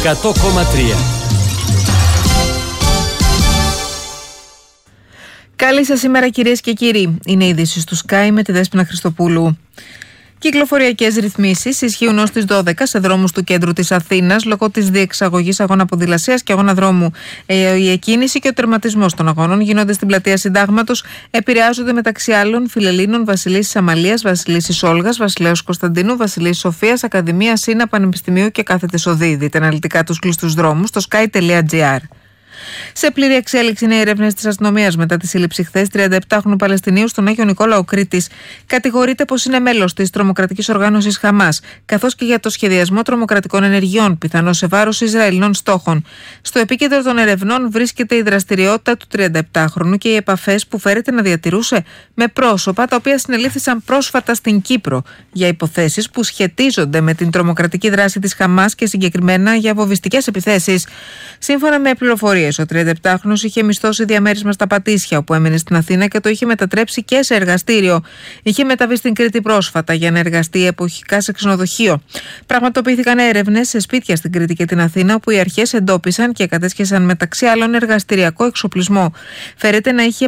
100,3. Καλή σας ημέρα, κυρίες και κύριοι. Είναι οι ειδήσεις του Sky με τη Δέσποινα Χριστοπούλου. Κυκλοφοριακές ρυθμίσεις ισχύουν ως τις 12 σε δρόμους του κέντρου της Αθήνας λόγω της διεξαγωγής αγώνα ποδηλασίας και αγώνα δρόμου. Η εκκίνηση και ο τερματισμός των αγώνων γίνονται στην πλατεία Συντάγματος. Επηρεάζονται μεταξύ άλλων Φιλελλήνων, Βασιλίσσης Αμαλίας, Βασιλίσσης Όλγας, Βασιλέως Κωνσταντίνου, Βασιλίσσης Σοφίας, Ακαδημία Σύνα, Πανεπιστημίου και Κάθετες Οδή. Δείτε αναλυτικά τους κλειστούς δρόμους στο sky.gr. Σε πλήρη εξέλιξη είναι οι έρευνες της αστυνομίας μετά τη σύλληψη χθες 37χρονου Παλαιστινίου στον Άγιο Νικόλαο Κρήτης. Κατηγορείται πως είναι μέλος της τρομοκρατικής οργάνωσης Χαμάς, καθώς και για το σχεδιασμό τρομοκρατικών ενεργειών, πιθανώς σε βάρος Ισραηλινών στόχων. Στο επίκεντρο των ερευνών βρίσκεται η δραστηριότητα του 37χρονου και οι επαφές που φέρεται να διατηρούσε με πρόσωπα τα οποία συνελήφθησαν πρόσφατα στην Κύπρο για υποθέσεις που σχετίζονται με την τρομοκρατική δράση της Χαμάς και συγκεκριμένα για βομβιστικές επιθέσεις. Σύμφωνα με πληροφορίες, ο 37χρονος είχε μισθώσει διαμέρισμα στα Πατήσια, όπου έμενε στην Αθήνα και το είχε μετατρέψει και σε εργαστήριο. Είχε μεταβεί στην Κρήτη πρόσφατα για να εργαστεί εποχικά σε ξενοδοχείο. Πραγματοποιήθηκαν έρευνες σε σπίτια στην Κρήτη και την Αθήνα, όπου οι αρχές εντόπισαν και κατέσχεσαν μεταξύ άλλων εργαστηριακό εξοπλισμό. Φέρεται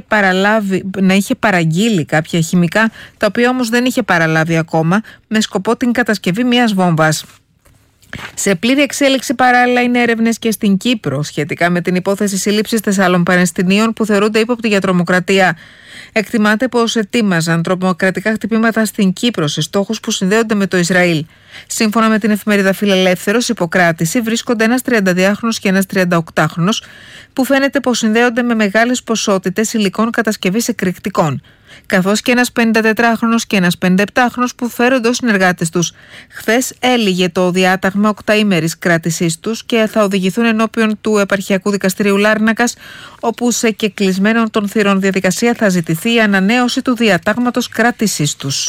να είχε παραγγείλει κάποια χημικά, τα οποία όμως δεν είχε παραλάβει ακόμα, με σκοπό την κατασκευή μιας βόμβας. Σε πλήρη εξέλιξη παράλληλα είναι έρευνες και στην Κύπρο σχετικά με την υπόθεση σύλληψης 4 Παλαιστινίων που θεωρούνται ύποπτοι για τρομοκρατία. Εκτιμάται πως ετοίμαζαν τρομοκρατικά χτυπήματα στην Κύπρο σε στόχους που συνδέονται με το Ισραήλ. Σύμφωνα με την εφημερίδα Φιλελεύθερος, υποκράτηση βρίσκονται ένας 32χρονος και ένας 38χρονος που φαίνεται πως συνδέονται με μεγάλες ποσότητες υλικών κατασκευής εκρηκτικών, καθώς και ένας 54χρονος και ένας 57χρονος που φέρονται ως συνεργάτες τους. Χθες έλυγε το διάταγμα 8ήμερης κράτησής τους και θα οδηγηθούν ενώπιον του Επαρχιακού Δικαστηρίου Λάρνακας, όπου σε κεκλεισμένων των θυρών διαδικασία θα ζητηθεί η ανανέωση του διατάγματος κράτησής τους.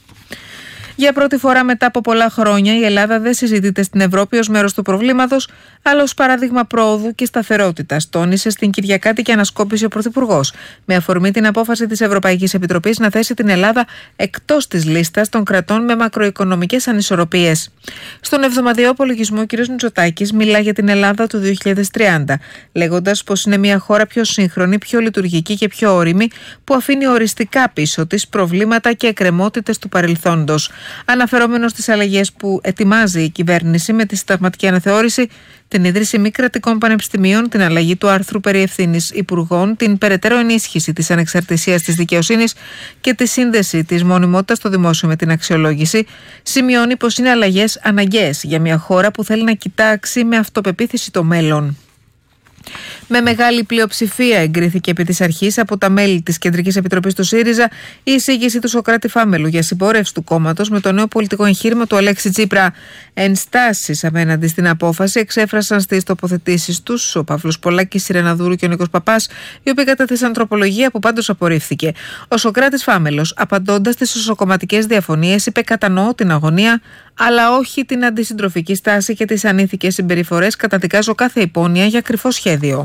Για πρώτη φορά μετά από πολλά χρόνια, η Ελλάδα δεν συζητείται στην Ευρώπη ως μέρος του προβλήματος, αλλά ως παράδειγμα πρόοδου και σταθερότητας, τόνισε στην Κυριακάτικη ανασκόπηση ο Πρωθυπουργός, με αφορμή την απόφαση της Ευρωπαϊκής Επιτροπής να θέσει την Ελλάδα εκτός της λίστας των κρατών με μακροοικονομικές ανισορροπίες. Στον εβδομαδιαίο απολογισμό, ο κ. Μητσοτάκης μιλά για την Ελλάδα του 2030, λέγοντας πως είναι μια χώρα πιο σύγχρονη, πιο λειτουργική και πιο όριμη, που αφήνει οριστικά πίσω της προβλήματα και εκκρεμότητες του παρελθόντος. Αναφερόμενος στις αλλαγές που ετοιμάζει η κυβέρνηση με τη συνταγματική αναθεώρηση, την ίδρυση μη κρατικών πανεπιστημίων, την αλλαγή του άρθρου περί ευθύνης υπουργών, την περαιτέρω ενίσχυση της ανεξαρτησίας της δικαιοσύνης και τη σύνδεση της μονιμότητας στο δημόσιο με την αξιολόγηση, σημειώνει πως είναι αλλαγές αναγκαίες για μια χώρα που θέλει να κοιτάξει με αυτοπεποίθηση το μέλλον. Με μεγάλη πλειοψηφία εγκρίθηκε επί της αρχής από τα μέλη της Κεντρικής Επιτροπής του ΣΥΡΙΖΑ η εισήγηση του Σωκράτη Φάμελου για συμπόρευση του κόμματος με το νέο πολιτικό εγχείρημα του Αλέξη Τσίπρα. Ενστάσεις απέναντι στην απόφαση εξέφρασαν στις τοποθετήσεις τους ο Παύλος Πολάκης, η Ρεναδούρου και ο Νίκος Παπάς, οι οποίοι κατέθεσαν τροπολογία που πάντως απορρίφθηκε. Ο Σωκράτης Φάμελος, απαντώντας στις ισοκομματικές διαφωνίες, είπε: «Κατανοώ την αγωνία, αλλά όχι την αντισυντροφική στάση και τις ανήθικες συμπεριφορές. Καταδικάζω κάθε υπόνοια για κρυφό σχέδιο».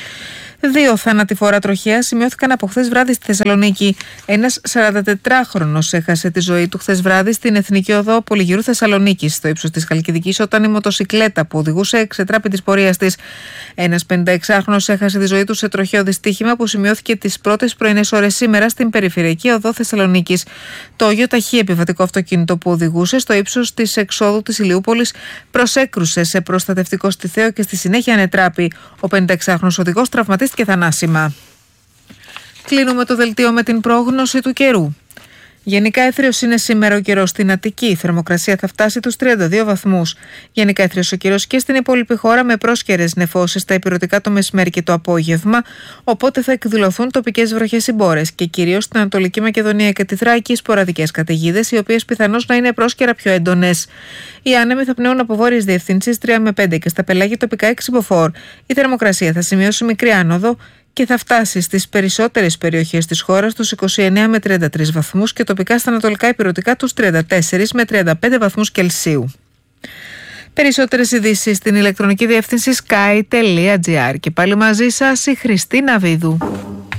2 θανατηφόρα τροχαία σημειώθηκαν από χθες βράδυ στη Θεσσαλονίκη. Ένας 44χρονος έχασε τη ζωή του χθες βράδυ στην Εθνική Οδό Πολυγυρού Θεσσαλονίκης, στο ύψος της Χαλκιδικής, όταν η μοτοσικλέτα που οδηγούσε εξετράπη της πορείας της. Ένας 56χρονος έχασε τη ζωή του σε τροχαίο δυστύχημα που σημειώθηκε τις πρώτες πρωινές ώρες σήμερα στην Περιφερειακή Οδό Θεσσαλονίκης. Το ίδιο ταχύ επιβατικό αυτοκίνητο που οδηγούσε στο ύψος της εξόδου της Ηλιούπολης προσέκρουσε σε προστατευτικό στιθαίο και στη συνέχεια ανετράπη. Ο 56χρονος οδηγός τραυματίστηκε και θανάσιμα. Κλείνουμε το δελτίο με την πρόγνωση του καιρού. Γενικά έθριος είναι σήμερα ο καιρός στην Αττική. Η θερμοκρασία θα φτάσει τους 32 βαθμούς. Γενικά έθριος ο καιρός και στην υπόλοιπη χώρα, με πρόσκαιρες νεφώσεις στα ηπειρωτικά το μεσημέρι και το απόγευμα. Οπότε θα εκδηλωθούν τοπικές βροχές ή μπόρες και κυρίως στην Ανατολική Μακεδονία και τη Θράκη σποραδικές καταιγίδες, οι οποίες πιθανώς να είναι πρόσκαιρα πιο έντονες. Οι άνεμοι θα πνέουν από βόρειες διευθύνσεις 3 με 5 και στα πελάγια τοπικά 6 μποφόρ. Η θερμοκρασία θα σημειώσει μικρή άνοδο και θα φτάσει στις περισσότερες περιοχές της χώρας τους 29 με 33 βαθμούς και τοπικά στα ανατολικά ηπειρωτικά τους 34 με 35 βαθμούς Κελσίου. Περισσότερες ειδήσεις στην ηλεκτρονική διεύθυνση sky.gr. Και πάλι μαζί σας η Χριστίνα Βίδου.